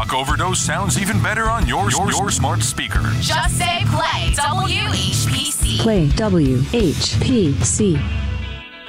Rock Overdose sounds even better on your smart speaker. Just say play WHPC. Play WHPC.